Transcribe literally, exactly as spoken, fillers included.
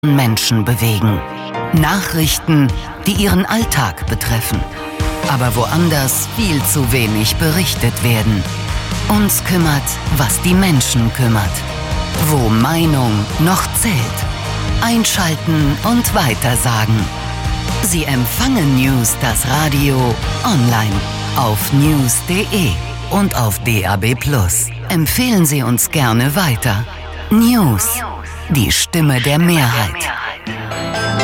Menschen bewegen. Nachrichten, die ihren Alltag betreffen. Aber woanders viel zu wenig berichtet werden. Uns kümmert, was die Menschen kümmert. Wo Meinung noch zählt. Einschalten und weitersagen. Sie empfangen News das Radio online auf news punkt de und auf D A B plus. Empfehlen Sie uns gerne weiter. News, die Stimme der Mehrheit.